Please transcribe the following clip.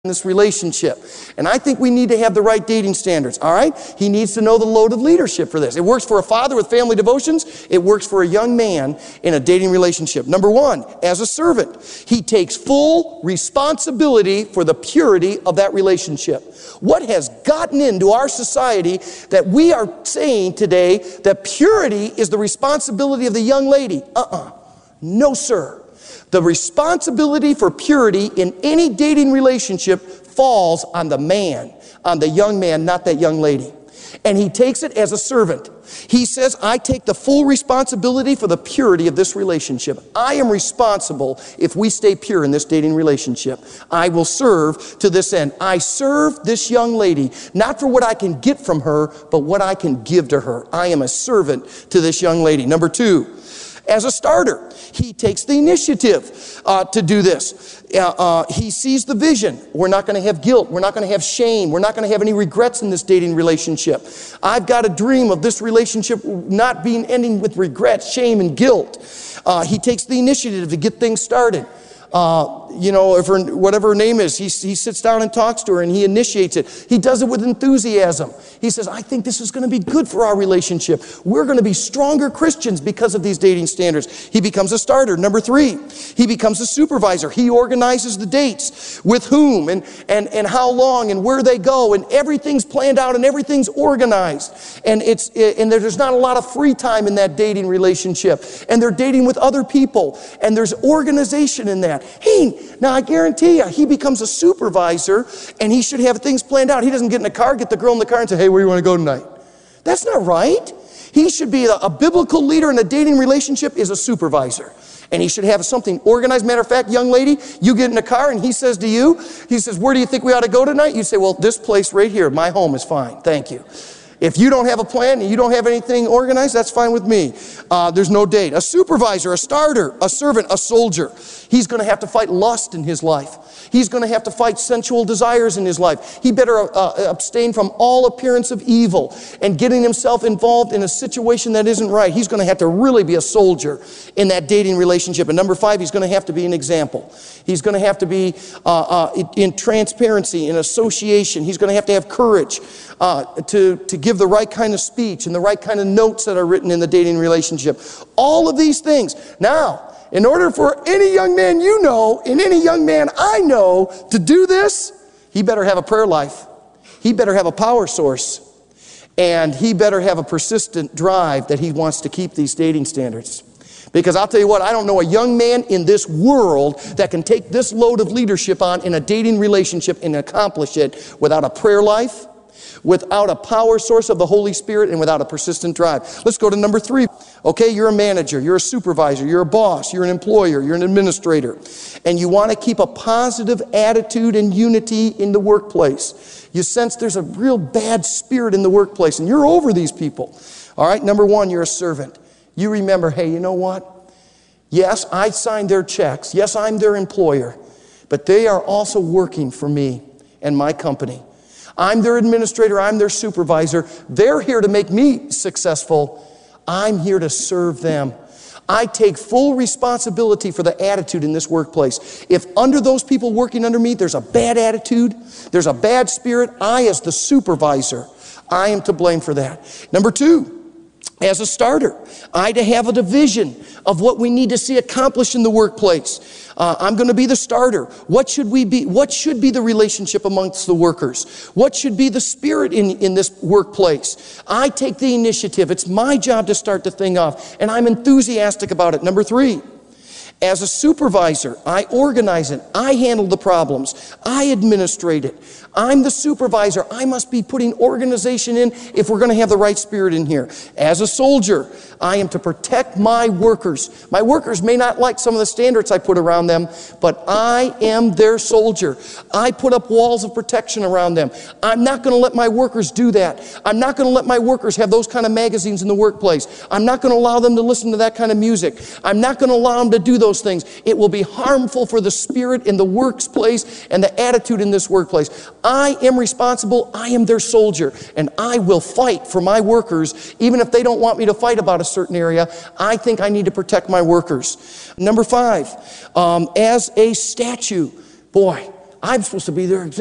this relationship. And I think we need to have the right dating standards, all right? He needs to know the load of leadership for this. It works for a father with family devotions. It works for a young man in a dating relationship. Number one, as a servant, he takes full responsibility for the purity of that relationship. What has gotten into our society that we are saying today that purity is the responsibility of the young lady? No, sir. The responsibility for purity in any dating relationship falls on the man, on the young man, not that young lady. And he takes it as a servant. He says, I take the full responsibility for the purity of this relationship. I am responsible if we stay pure in this dating relationship. I will serve to this end. I serve this young lady, not for what I can get from her, but what I can give to her. I am a servant to this young lady. Number two, as a starter, he takes the initiative to do this. He sees the vision. We're not going to have guilt. We're not going to have shame. We're not going to have any regrets in this dating relationship. I've got a dream of this relationship not ending with regret, shame, and guilt. He takes the initiative to get things started. If whatever her name is, he sits down and talks to her and he initiates it. He does it with enthusiasm. He says, I think this is going to be good for our relationship. We're going to be stronger Christians because of these dating standards. He becomes a starter. Number three, he becomes a supervisor. He organizes the dates, with whom and how long and where they go, and everything's planned out and everything's organized. And there's not a lot of free time in that dating relationship. And they're dating with other people, and there's organization in that. Hey, now I guarantee you, he becomes a supervisor and he should have things planned out. He doesn't get in the car, get the girl in the car and say, hey, where do you want to go tonight? That's not right. He should be a biblical leader in a dating relationship is a supervisor. And he should have something organized. Matter of fact, young lady, you get in the car and he says to you, he says, where do you think we ought to go tonight? You say, well, this place right here, my home is fine. Thank you. If you don't have a plan and you don't have anything organized, that's fine with me. There's no date. A supervisor, a starter, a servant, a soldier. He's going to have to fight lust in his life. He's going to have to fight sensual desires in his life. He better abstain from all appearance of evil and getting himself involved in a situation that isn't right. He's going to have to really be a soldier in that dating relationship. And number five, he's going to have to be an example. He's going to have to be in transparency, in association. He's going to have courage to give the right kind of speech and the right kind of notes that are written in the dating relationship. All of these things. Now, in order for any young man you know, and any young man I know to do this, he better have a prayer life. He better have a power source. And he better have a persistent drive that he wants to keep these dating standards. Because I'll tell you what, I don't know a young man in this world that can take this load of leadership on in a dating relationship and accomplish it without a prayer life, without a power source of the Holy Spirit, and without a persistent drive. Let's go to number three. Okay, you're a manager, you're a supervisor, you're a boss, you're an employer, you're an administrator, and you want to keep a positive attitude and unity in the workplace. You sense there's a real bad spirit in the workplace, and you're over these people. All right, number one, you're a servant. You remember, hey, you know what? Yes, I signed their checks. Yes, I'm their employer, but they are also working for me and my company. I'm their administrator, I'm their supervisor. They're here to make me successful. I'm here to serve them. I take full responsibility for the attitude in this workplace. If under those people working under me, there's a bad attitude, there's a bad spirit, I as the supervisor, I am to blame for that. Number two, as a starter, I to have a vision of what we need to see accomplished in the workplace. I'm going to be the starter. What should we be? What should be the relationship amongst the workers? What should be the spirit in this workplace? I take the initiative. It's my job to start the thing off, and I'm enthusiastic about it. Number three, as a supervisor, I organize it. I handle the problems. I administrate it. I'm the supervisor. I must be putting organization in if we're going to have the right spirit in here. As a soldier, I am to protect my workers. My workers may not like some of the standards I put around them, but I am their soldier. I put up walls of protection around them. I'm not going to let my workers do that. I'm not going to let my workers have those kind of magazines in the workplace. I'm not going to allow them to listen to that kind of music. I'm not going to allow them to do those things. It will be harmful for the spirit in the workplace and the attitude in this workplace. I am responsible. I am their soldier, and I will fight for my workers, even if they don't want me to fight about a certain area. I think I need to protect my workers. Number five, as a statue, boy, I'm supposed to be their example.